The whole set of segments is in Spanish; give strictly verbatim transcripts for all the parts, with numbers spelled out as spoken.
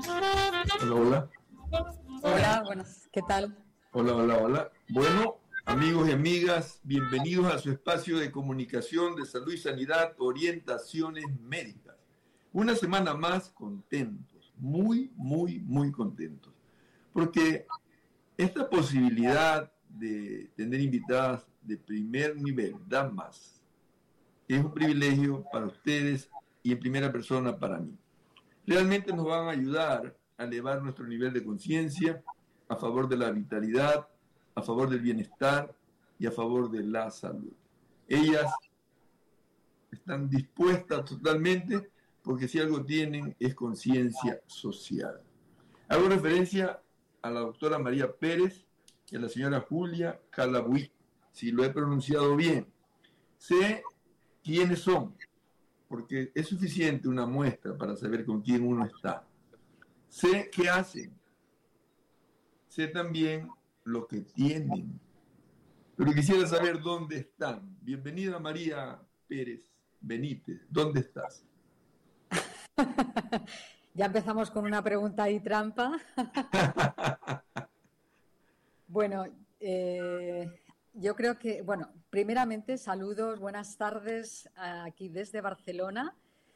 Hola, hola. Hola, buenas, ¿qué tal? Hola, hola, hola. Bueno, amigos y amigas, bienvenidos a su espacio de comunicación de salud y sanidad, orientaciones médicas. Una semana más contentos, muy, muy, muy contentos. Porque esta posibilidad de tener invitadas de primer nivel, damas, es un privilegio para ustedes y en primera persona para mí. Realmente nos van a ayudar a elevar nuestro nivel de conciencia a favor de la vitalidad, a favor del bienestar y a favor de la salud. Ellas están dispuestas totalmente porque si algo tienen es conciencia social. Hago referencia a la doctora María Pérez y a la señora Julia Calabuí, si lo he pronunciado bien. Sé quiénes son, porque es suficiente una muestra para saber con quién uno está. Sé qué hacen, sé también lo que tienen, pero quisiera saber dónde están. Bienvenida María Pérez Benítez, ¿dónde estás? Ya empezamos con una pregunta y trampa. Bueno, eh, yo creo que, bueno, primeramente saludos, buenas tardes aquí desde Barcelona.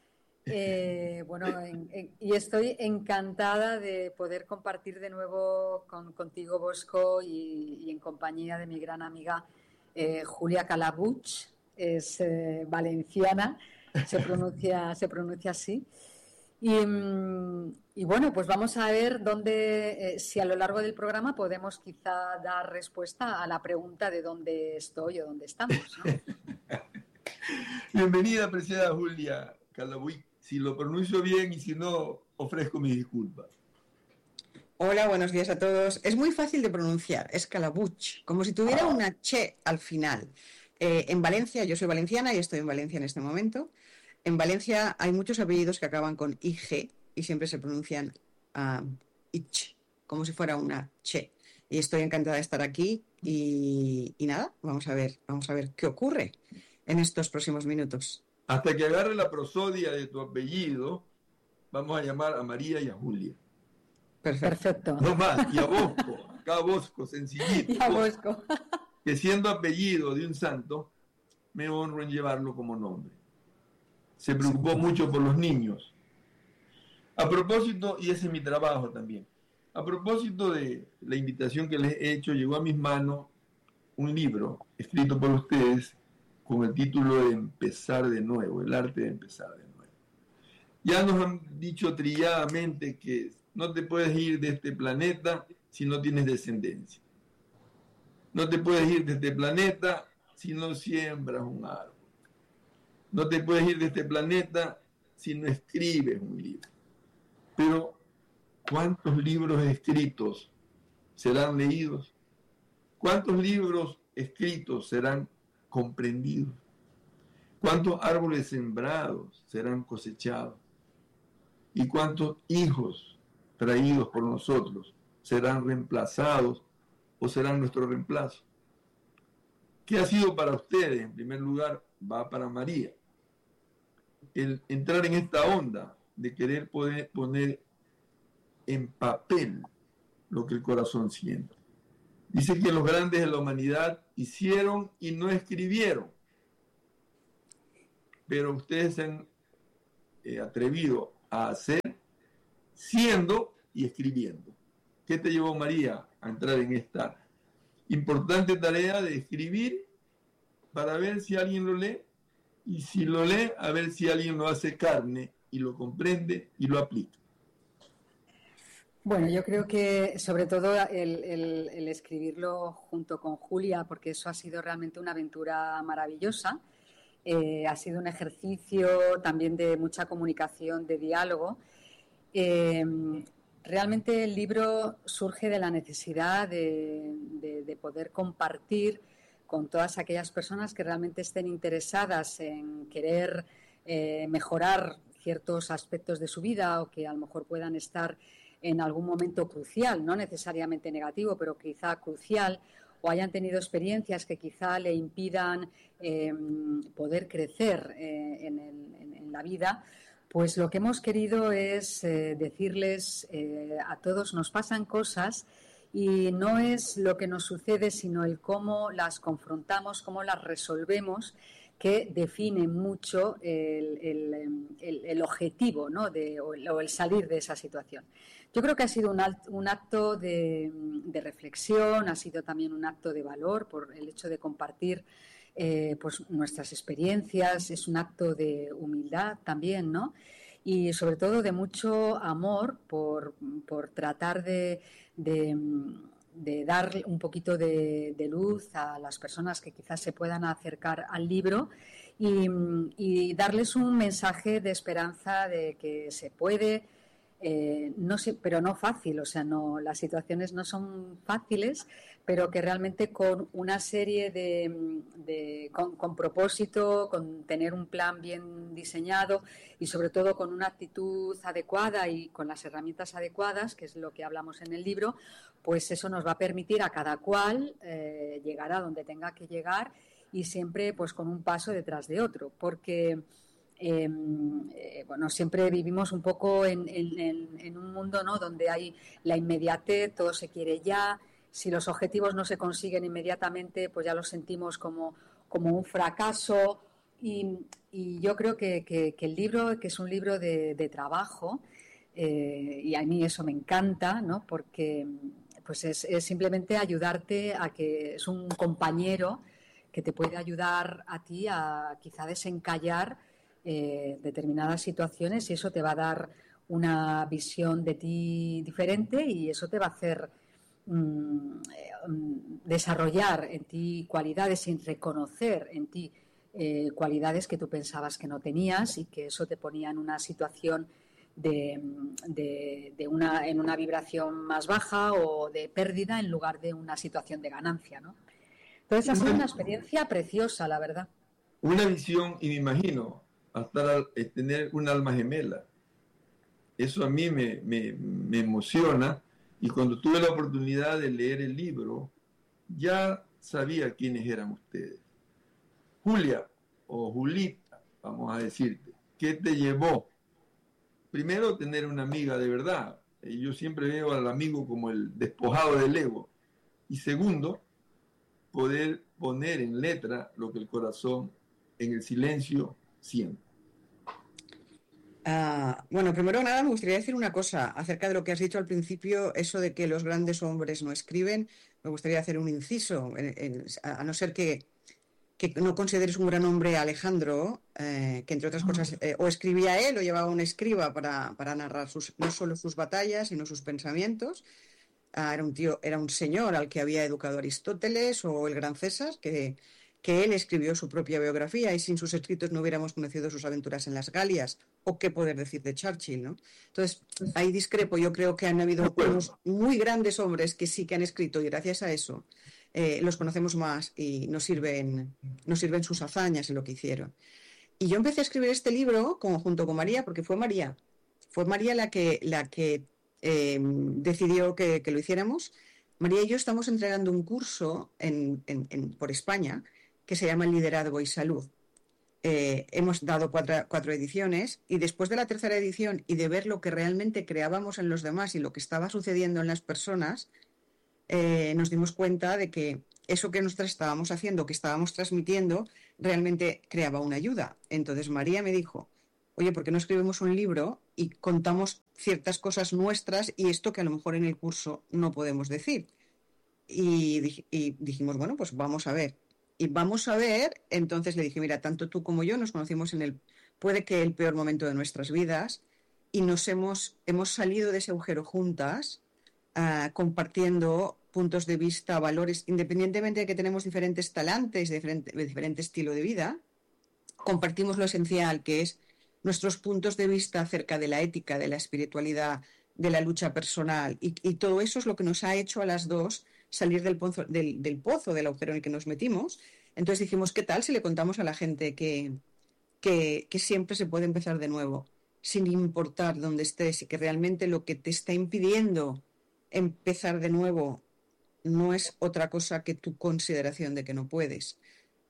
Eh, bueno, en, en, y estoy encantada de poder compartir de nuevo con, contigo, Bosco, y, y en compañía de mi gran amiga eh, Julia Calabuig, es eh, valenciana, se pronuncia, se pronuncia así. Y, y bueno, pues vamos a ver dónde, eh, si a lo largo del programa podemos quizá dar respuesta a la pregunta de dónde estoy o dónde estamos, ¿no? Bienvenida, apreciada Julia Calabuí. Si lo pronuncio bien y si no, ofrezco mis disculpas. Hola, buenos días a todos. Es muy fácil de pronunciar, es Calabuig, como si tuviera una che al final. Eh, en Valencia, yo soy valenciana y estoy en Valencia en este momento. En Valencia hay muchos apellidos que acaban con I G y siempre se pronuncian uh, ich, como si fuera una che. Y estoy encantada de estar aquí y, y nada, vamos a ver, vamos a ver qué ocurre en estos próximos minutos. Hasta que agarre la prosodia de tu apellido, vamos a llamar a María y a Julia. Perfecto. Perfecto. No más, y a Bosco, acá Bosco, sencillito. Y a Bosco. Que siendo apellido de un santo, me honro en llevarlo como nombre. Se preocupó mucho por los niños. A propósito, y ese es mi trabajo también, a propósito de la invitación que les he hecho, llegó a mis manos un libro escrito por ustedes con el título de Empezar de nuevo, el arte de empezar de nuevo. Ya nos han dicho trilladamente que no te puedes ir de este planeta si no tienes descendencia. No te puedes ir de este planeta si no siembras un árbol. No te puedes ir de este planeta si no escribes un libro. Pero, ¿cuántos libros escritos serán leídos? ¿Cuántos libros escritos serán comprendidos? ¿Cuántos árboles sembrados serán cosechados? ¿Y cuántos hijos traídos por nosotros serán reemplazados o serán nuestro reemplazo? ¿Qué ha sido para ustedes? En primer lugar, va para María. El entrar en esta onda de querer poder poner en papel lo que el corazón siente. Dice que los grandes de la humanidad hicieron y no escribieron. Pero ustedes se han eh, atrevido a hacer siendo y escribiendo. ¿Qué te llevó, María, a entrar en esta importante tarea de escribir para ver si alguien lo lee? Y si lo lee, a ver si alguien lo hace carne y lo comprende y lo aplica. Bueno, yo creo que sobre todo el, el, el escribirlo junto con Julia, porque eso ha sido realmente una aventura maravillosa. Eh, ha sido un ejercicio también de mucha comunicación, de diálogo. Eh, realmente el libro surge de la necesidad de, de, de poder compartir con todas aquellas personas que realmente estén interesadas en querer eh, mejorar ciertos aspectos de su vida o que a lo mejor puedan estar en algún momento crucial, no necesariamente negativo, pero quizá crucial, o hayan tenido experiencias que quizá le impidan eh, poder crecer eh, en, el, en, en la vida, Pues lo que hemos querido es eh, decirles eh, a todos, nos pasan cosas y no es lo que nos sucede, sino el cómo las confrontamos, cómo las resolvemos, que define mucho el, el, el, el objetivo, ¿no? de, o, el, o el salir de esa situación. Yo creo que ha sido un, alt, un acto de, de reflexión, ha sido también un acto de valor por el hecho de compartir eh, pues nuestras experiencias, es un acto de humildad también, ¿no? Y sobre todo de mucho amor por, por tratar de, de, de dar un poquito de, de luz a las personas que quizás se puedan acercar al libro y, y darles un mensaje de esperanza de que se puede, eh, no sé, pero no fácil, o sea, no, las situaciones no son fáciles, pero que realmente con una serie de, de con, con propósito, con tener un plan bien diseñado y sobre todo con una actitud adecuada y con las herramientas adecuadas, que es lo que hablamos en el libro, pues eso nos va a permitir a cada cual eh, llegar a donde tenga que llegar y siempre pues con un paso detrás de otro, porque eh, eh, bueno, siempre vivimos un poco en, en, en un mundo, ¿no?, donde hay la inmediatez, todo se quiere ya. Si los objetivos no se consiguen inmediatamente, pues ya los sentimos como, como un fracaso. Y, y yo creo que, que, que el libro, que es un libro de, de trabajo, eh, y a mí eso me encanta, ¿no? Porque pues es, es simplemente ayudarte a que es un compañero que te puede ayudar a ti a quizá desencallar eh, determinadas situaciones y eso te va a dar una visión de ti diferente y eso te va a hacer desarrollar en ti cualidades y reconocer en ti eh, cualidades que tú pensabas que no tenías y que eso te ponía en una situación de, de, de una, en una vibración más baja o de pérdida en lugar de una situación de ganancia, ¿no? Entonces ha sido una experiencia preciosa, la verdad. Una visión, y me imagino, hasta tener un alma gemela. Eso a mí me, me, me emociona. Y cuando tuve la oportunidad de leer el libro, ya sabía quiénes eran ustedes. Julia, o Julita, vamos a decirte, ¿qué te llevó? Primero, tener una amiga de verdad. Yo siempre veo al amigo como el despojado del ego. Y segundo, poder poner en letra lo que el corazón en el silencio siente. Uh, bueno, primero que nada me gustaría decir una cosa acerca de lo que has dicho al principio, eso de que los grandes hombres no escriben. Me gustaría hacer un inciso, en, en, a no ser que, que no consideres un gran hombre a Alejandro, eh, que entre otras cosas eh, o escribía él o llevaba un escriba para, para narrar sus, no solo sus batallas, sino sus pensamientos. Uh, era un tío, era un señor al que había educado Aristóteles o el gran César, que... que él escribió su propia biografía y sin sus escritos no hubiéramos conocido sus aventuras en las Galias, o qué poder decir de Churchill, ¿no? Entonces, ahí discrepo, yo creo que han habido unos muy grandes hombres que sí que han escrito y gracias a eso eh, los conocemos más y nos sirven, nos sirven sus hazañas en lo que hicieron. Y yo empecé a escribir este libro como, junto con María, porque fue María, fue María la que, la que eh, decidió que, que lo hiciéramos. María y yo estamos entregando un curso en, en, en, por España que se llama Liderazgo y Salud. Eh, hemos dado cuatro, cuatro ediciones y después de la tercera edición y de ver lo que realmente creábamos en los demás y lo que estaba sucediendo en las personas, eh, nos dimos cuenta de que eso que nosotros estábamos haciendo, que estábamos transmitiendo, realmente creaba una ayuda. Entonces María me dijo, oye, ¿por qué no escribimos un libro y contamos ciertas cosas nuestras y esto que a lo mejor en el curso no podemos decir? Y, y dijimos, bueno, pues vamos a ver. Y vamos a ver, entonces le dije, mira, tanto tú como yo nos conocimos en el, puede que el peor momento de nuestras vidas, y nos hemos, hemos salido de ese agujero juntas, uh, compartiendo puntos de vista, valores, independientemente de que tenemos diferentes talantes, de diferente, de diferente estilo de vida, compartimos lo esencial, que es nuestros puntos de vista acerca de la ética, de la espiritualidad, de la lucha personal, y, y todo eso es lo que nos ha hecho a las dos salir del pozo, del, del pozo, del agujero en el que nos metimos. Entonces dijimos, ¿qué tal si le contamos a la gente que, que, que siempre se puede empezar de nuevo, sin importar dónde estés, y que realmente lo que te está impidiendo empezar de nuevo no es otra cosa que tu consideración de que no puedes?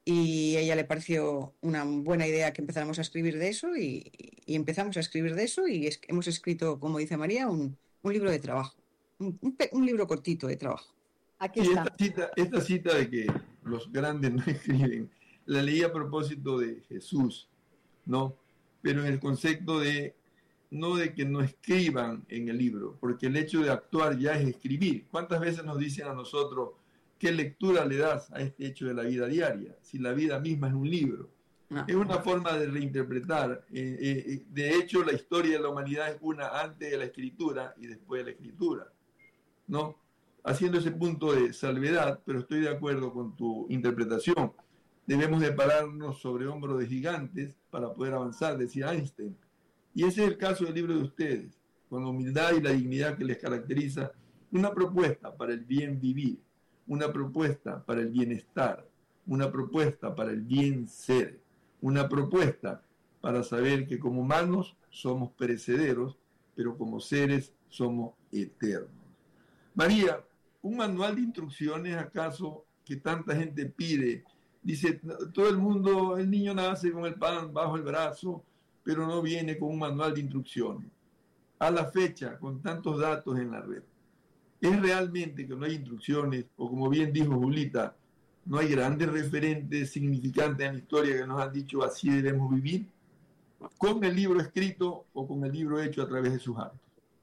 y a ella le pareció una buena idea que empezáramos a escribir de eso y, y empezamos a escribir de eso y es, hemos escrito, como dice María, un, un libro de trabajo, un, un, un libro cortito de trabajo. Aquí Sí, está. esta cita, esta cita de que los grandes no escriben, la leí a propósito de Jesús, ¿no? Pero en el concepto de, no de que no escriban en el libro, porque el hecho de actuar ya es escribir. ¿Cuántas veces nos dicen a nosotros qué lectura le das a este hecho de la vida diaria? Si la vida misma es un libro. No. Es una forma de reinterpretar. Eh, eh, de hecho, la historia de la humanidad es una antes de la escritura y después de la escritura, ¿no? Haciendo ese punto de salvedad, pero estoy de acuerdo con tu interpretación. Debemos de pararnos sobre hombros de gigantes para poder avanzar, decía Einstein. Y ese es el caso del libro de ustedes, con la humildad y la dignidad que les caracteriza, una propuesta para el bien vivir, una propuesta para el bienestar, una propuesta para el bien ser, una propuesta para saber que como humanos somos perecederos, pero como seres somos eternos. María, ¿un manual de instrucciones acaso que tanta gente pide? Dice, todo el mundo, el niño nace con el pan bajo el brazo, pero no viene con un manual de instrucciones. A la fecha, con tantos datos en la red, ¿es realmente que no hay instrucciones? O como bien dijo Julita, ¿no hay grandes referentes significantes en la historia que nos han dicho así debemos vivir? ¿Con el libro escrito o con el libro hecho a través de sus actos?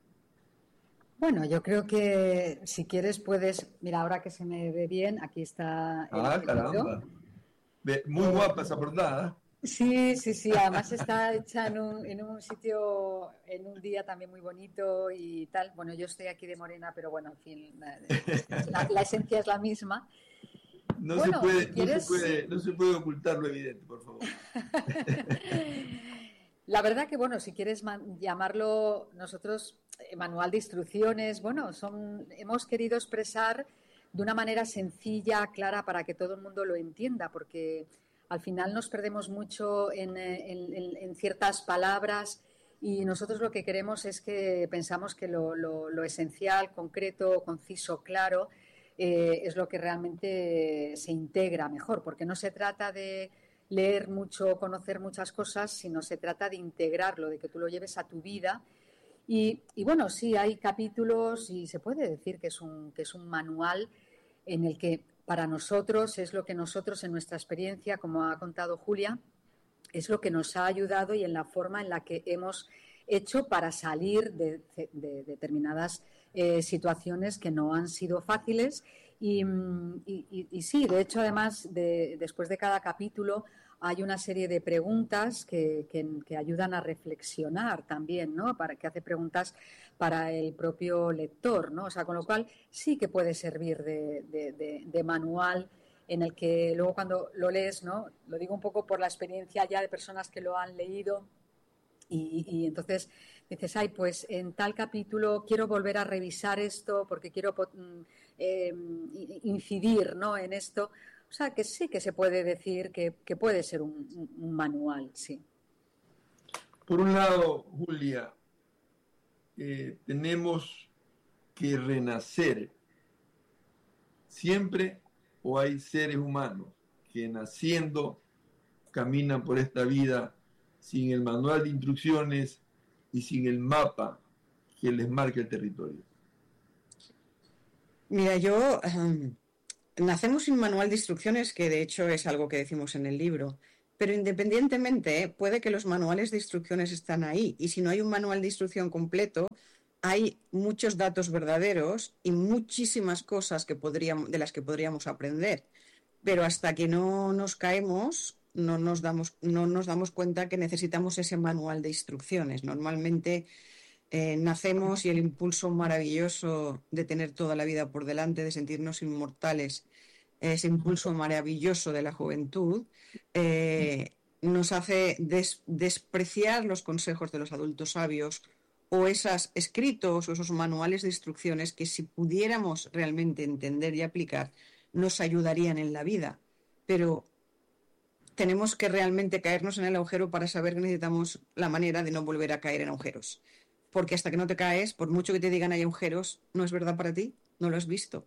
Bueno, yo creo que si quieres puedes, mira, ahora que se me ve bien, aquí está el Ah, caramba. Muy guapa esa portada. Sí, sí, sí, además está hecha en un, en un sitio, en un día también muy bonito y tal. Bueno, yo estoy aquí de morena, pero bueno, en fin, la, la esencia es la misma. No, bueno, se puede, si quieres... no, se puede, no se puede ocultar lo evidente, por favor. La verdad que, bueno, si quieres llamarlo nosotros eh, manual de instrucciones, bueno, son, hemos querido expresar de una manera sencilla, clara, para que todo el mundo lo entienda, porque al final nos perdemos mucho en, en, en, en ciertas palabras y nosotros lo que queremos es que pensamos que lo, lo, lo esencial, concreto, conciso, claro, eh, es lo que realmente se integra mejor, porque no se trata de leer mucho, conocer muchas cosas, sino se trata de integrarlo, de que tú lo lleves a tu vida. Y, y bueno, sí, hay capítulos y se puede decir que es un, que es un manual en el que para nosotros es lo que nosotros en nuestra experiencia, como ha contado Julia, es lo que nos ha ayudado y en la forma en la que hemos hecho para salir de, de, de determinadas eh, situaciones que no han sido fáciles. Y, y, y sí, de hecho, además, de, después de cada capítulo hay una serie de preguntas que, que, que ayudan a reflexionar también, ¿no? Para que hace preguntas para el propio lector, ¿no? O sea, con lo cual sí que puede servir de, de, de, de manual en el que luego cuando lo lees, ¿no? Lo digo un poco por la experiencia ya de personas que lo han leído y, y entonces dices, ay, pues en tal capítulo quiero volver a revisar esto porque quiero eh, incidir, ¿no? En esto. O sea, que sí que se puede decir que, que puede ser un, un manual, sí. Por un lado, Julia, eh, tenemos que renacer siempre, o hay seres humanos que naciendo caminan por esta vida sin el manual de instrucciones y sin el mapa que les marque el territorio. Mira, yo... Um... Nacemos sin manual de instrucciones, que de hecho es algo que decimos en el libro, pero independientemente puede que los manuales de instrucciones están ahí y si no hay un manual de instrucción completo, hay muchos datos verdaderos y muchísimas cosas que podríamos, de las que podríamos aprender, pero hasta que no nos caemos no nos damos, no nos damos cuenta que necesitamos ese manual de instrucciones. Normalmente Eh, nacemos y el impulso maravilloso de tener toda la vida por delante, de sentirnos inmortales, ese impulso maravilloso de la juventud, eh, nos hace des- despreciar los consejos de los adultos sabios o esos escritos o esos manuales de instrucciones que si pudiéramos realmente entender y aplicar nos ayudarían en la vida. Pero tenemos que realmente caernos en el agujero para saber que necesitamos la manera de no volver a caer en agujeros. Porque hasta que no te caes, por mucho que te digan hay agujeros, no es verdad para ti, no lo has visto.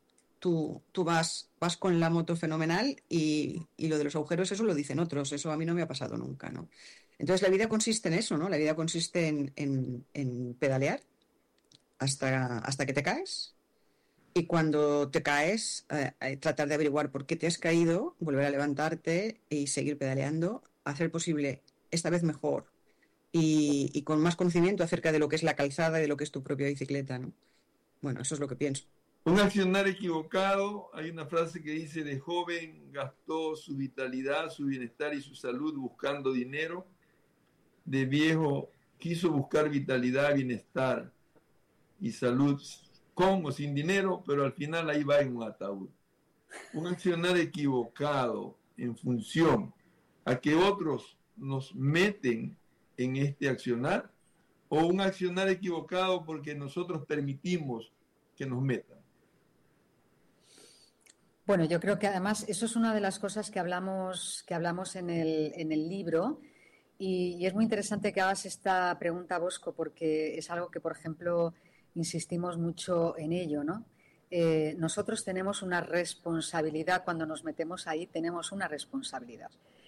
tú, tú vas, vas con la moto fenomenal y, y lo de los agujeros, eso lo dicen otros, eso a mí no me ha pasado nunca, ¿no? Entonces la vida consiste en eso, ¿no? La vida consiste en, en, en pedalear hasta, hasta que te caes. Y cuando te caes, eh, eh, tratar de averiguar por qué te has caído, volver a levantarte y seguir pedaleando, hacer posible, esta vez mejor y, y con más conocimiento acerca de lo que es la calzada y de lo que es tu propia bicicleta, ¿no? Bueno, eso es lo que pienso. Un accionar equivocado, hay una frase que dice: de joven gastó su vitalidad, su bienestar y su salud buscando dinero, de viejo quiso buscar vitalidad, bienestar y salud con o sin dinero, pero al final ahí va en un ataúd. Un accionar equivocado en función a que otros nos meten en este accionar, o un accionar equivocado porque nosotros permitimos que nos metan. Bueno, yo creo que además eso es una de las cosas que hablamos, que hablamos en el, en el libro, y, y es muy interesante que hagas esta pregunta, Bosco, porque es algo que, por ejemplo, insistimos mucho en ello, ¿no? Eh, nosotros tenemos una responsabilidad, cuando nos metemos ahí tenemos una responsabilidad.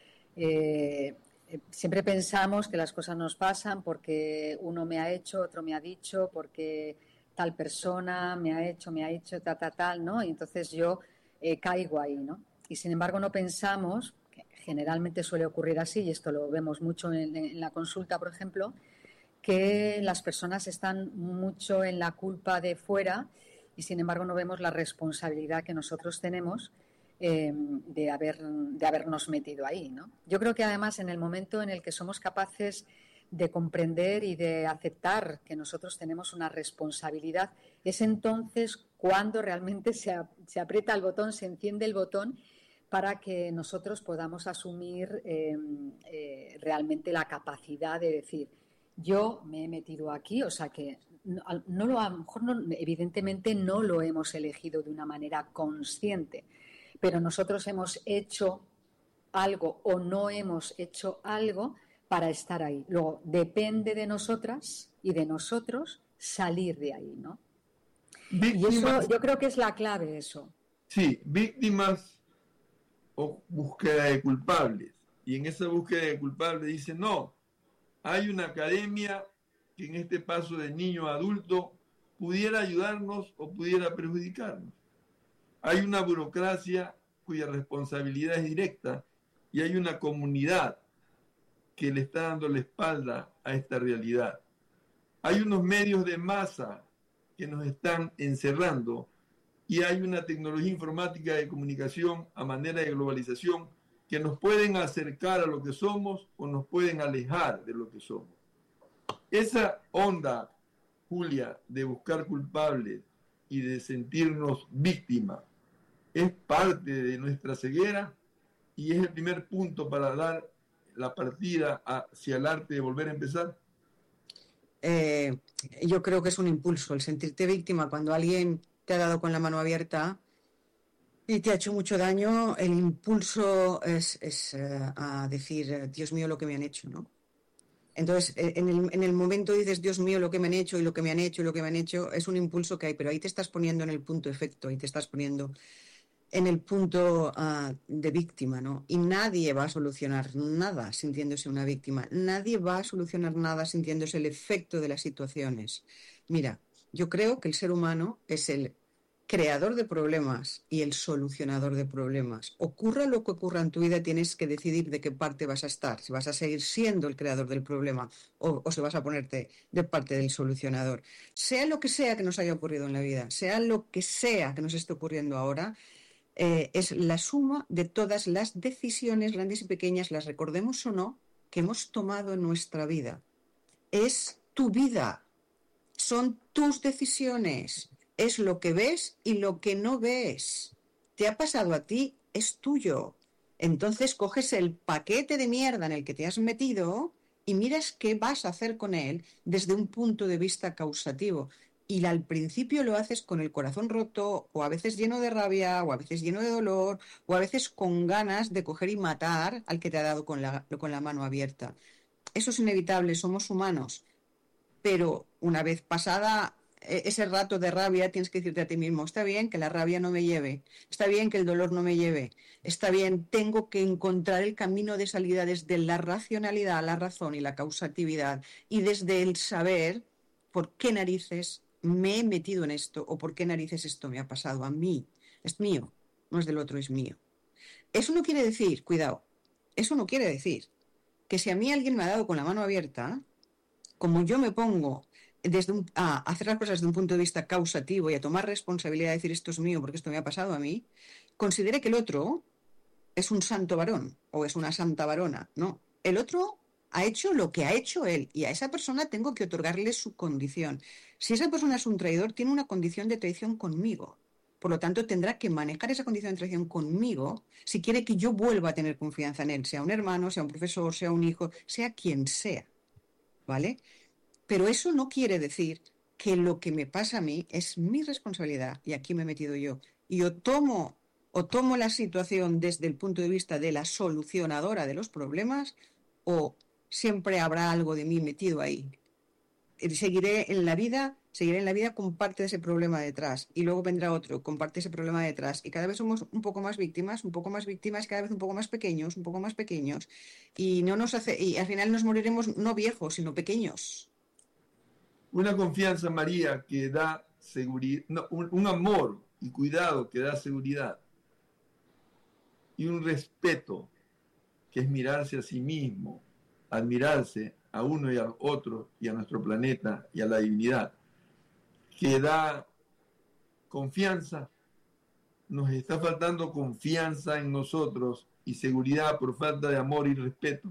Eh, siempre pensamos que las cosas nos pasan porque uno me ha hecho, otro me ha dicho, porque tal persona me ha hecho, me ha hecho, tal, tal, tal, ¿no? Y entonces yo eh, caigo ahí, ¿no? Y sin embargo no pensamos, que generalmente suele ocurrir así, y esto lo vemos mucho en, en la consulta, por ejemplo, que las personas están mucho en la culpa de fuera y sin embargo no vemos la responsabilidad que nosotros tenemos eh, de, haber, de habernos metido ahí, ¿no? Yo creo que además en el momento en el que somos capaces de comprender y de aceptar que nosotros tenemos una responsabilidad, es entonces cuando realmente se, se aprieta el botón, se enciende el botón para que nosotros podamos asumir eh, eh, realmente la capacidad de decir: yo me he metido aquí, o sea que no, no lo, a lo mejor no, evidentemente no lo hemos elegido de una manera consciente, pero nosotros hemos hecho algo o no hemos hecho algo para estar ahí. Luego depende de nosotras y de nosotros salir de ahí, ¿no? Víctimas, y eso yo creo que es la clave, eso. Sí, víctimas o búsqueda de culpables. Y en esa búsqueda de culpables dicen: no, hay una academia que en este paso de niño a adulto pudiera ayudarnos o pudiera perjudicarnos. Hay una burocracia cuya responsabilidad es directa y hay una comunidad que le está dando la espalda a esta realidad. Hay unos medios de masa que nos están encerrando y hay una tecnología informática de comunicación a manera de globalización que nos pueden acercar a lo que somos o nos pueden alejar de lo que somos. Esa onda, Julia, de buscar culpables y de sentirnos víctimas es parte de nuestra ceguera y es el primer punto para dar la partida hacia el arte de volver a empezar. Eh, yo creo que es un impulso el sentirte víctima cuando alguien te ha dado con la mano abierta y te ha hecho mucho daño. El impulso es, es uh, a decir: Dios mío, lo que me han hecho, ¿no? Entonces, en el, en el momento dices: Dios mío, lo que me han hecho y lo que me han hecho y lo que me han hecho, es un impulso que hay, pero ahí te estás poniendo en el punto efecto, ahí te estás poniendo en el punto uh, de víctima, ¿no? Y nadie va a solucionar nada sintiéndose una víctima, nadie va a solucionar nada sintiéndose el efecto de las situaciones. Mira, yo creo que el ser humano es el creador de problemas y el solucionador de problemas. Ocurra lo que ocurra en tu vida, tienes que decidir de qué parte vas a estar, si vas a seguir siendo el creador del problema o, o si vas a ponerte de parte del solucionador. Sea lo que sea que nos haya ocurrido en la vida, sea lo que sea que nos esté ocurriendo ahora, eh, es la suma de todas las decisiones, grandes y pequeñas, las recordemos o no, que hemos tomado en nuestra vida. Es tu vida, son tus decisiones. Es lo que ves y lo que no ves. Te ha pasado a ti, es tuyo. Entonces coges el paquete de mierda en el que te has metido y miras qué vas a hacer con él desde un punto de vista causativo. Y al principio lo haces con el corazón roto, o a veces lleno de rabia, o a veces lleno de dolor, o a veces con ganas de coger y matar al que te ha dado con la, con la mano abierta. Eso es inevitable, somos humanos. Pero una vez pasada ese rato de rabia, tienes que decirte a ti mismo, está bien que la rabia no me lleve, está bien que el dolor no me lleve, está bien, tengo que encontrar el camino de salida desde la racionalidad, la razón y la causatividad, y desde el saber por qué narices me he metido en esto o por qué narices esto me ha pasado a mí. Es mío, no es del otro, es mío. Eso no quiere decir, cuidado, eso no quiere decir que si a mí alguien me ha dado con la mano abierta, como yo me pongo desde un, a hacer las cosas desde un punto de vista causativo y a tomar responsabilidad de decir esto es mío porque esto me ha pasado a mí, considere que el otro es un santo varón o es una santa varona. No, el otro ha hecho lo que ha hecho él y a esa persona tengo que otorgarle su condición. Si esa persona es un traidor, tiene una condición de traición conmigo. Por lo tanto, tendrá que manejar esa condición de traición conmigo si quiere que yo vuelva a tener confianza en él, sea un hermano, sea un profesor, sea un hijo, sea quien sea, ¿vale? Pero eso no quiere decir que lo que me pasa a mí es mi responsabilidad y aquí me he metido yo. Y yo tomo, o tomo la situación desde el punto de vista de la solucionadora de los problemas o siempre habrá algo de mí metido ahí. Seguiré en la vida, seguiré en la vida con parte de ese problema detrás y luego vendrá otro con parte de ese problema detrás y cada vez somos un poco más víctimas, un poco más víctimas, cada vez un poco más pequeños, un poco más pequeños y no nos hace y al final nos moriremos no viejos, sino pequeños. Una confianza, María, que da seguridad, no, un, un amor y cuidado que da seguridad y un respeto que es mirarse a sí mismo, admirarse a uno y al otro y a nuestro planeta y a la divinidad, que da confianza. Nos está faltando confianza en nosotros y seguridad por falta de amor y respeto.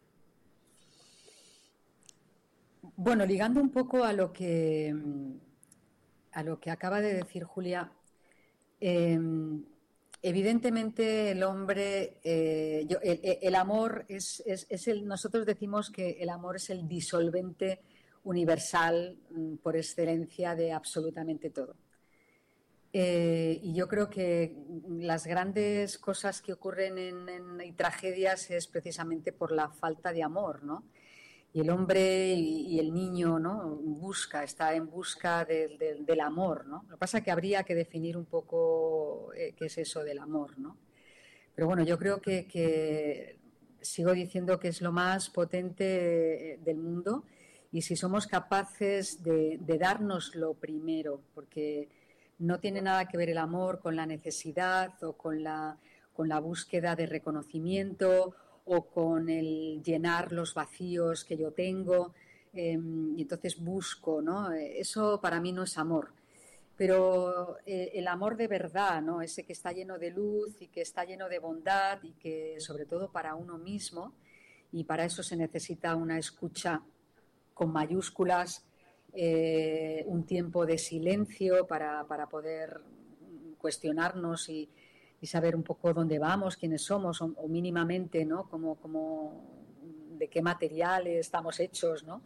Bueno, ligando un poco a lo que a lo que acaba de decir Julia, eh, evidentemente el hombre, eh, yo, el, el amor es, es, es el, nosotros decimos que el amor es el disolvente universal por excelencia de absolutamente todo. Eh, y yo creo que las grandes cosas que ocurren en, en, y tragedias es precisamente por la falta de amor, ¿no? Y el hombre y, y el niño, ¿no? Busca, está en busca de, de, del amor, ¿no? Lo que pasa es que habría que definir un poco eh, qué es eso del amor, ¿no? Pero bueno, yo creo que, que sigo diciendo que es lo más potente del mundo y si somos capaces de, de darnos lo primero, porque no tiene nada que ver el amor con la necesidad o con la, con la búsqueda de reconocimiento o con el llenar los vacíos que yo tengo eh, y entonces busco, ¿no? Eso para mí no es amor. Pero eh, el amor de verdad, ¿no? Ese que está lleno de luz y que está lleno de bondad y que sobre todo para uno mismo, y para eso se necesita una escucha con mayúsculas, eh, un tiempo de silencio para, para poder cuestionarnos y y saber un poco dónde vamos, quiénes somos, o, o mínimamente, ¿no? Como, como, de qué materiales estamos hechos, ¿no?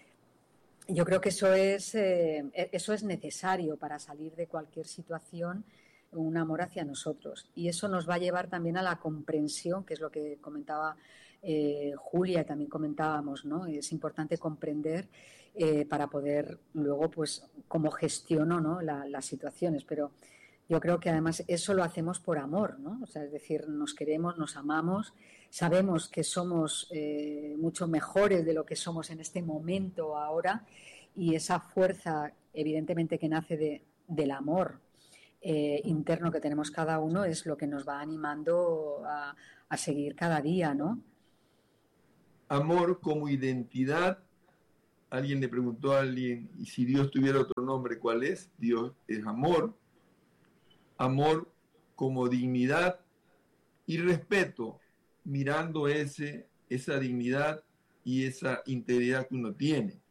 Yo creo que eso es, eh, eso es necesario para salir de cualquier situación, un amor hacia nosotros. Y eso nos va a llevar también a la comprensión, que es lo que comentaba eh, Julia y también comentábamos, ¿no? Es importante comprender eh, para poder luego, pues, cómo gestiono, ¿no? La, las situaciones, pero yo creo que además eso lo hacemos por amor, ¿no? O sea, es decir, nos queremos, nos amamos, sabemos que somos eh, mucho mejores de lo que somos en este momento ahora y esa fuerza, evidentemente, que nace de, del amor eh, interno que tenemos cada uno es lo que nos va animando a, a seguir cada día, ¿no? Amor como identidad. Alguien le preguntó a alguien, y si Dios tuviera otro nombre, ¿cuál es? Dios es amor. Amor como dignidad y respeto, mirando ese, esa dignidad y esa integridad que uno tiene.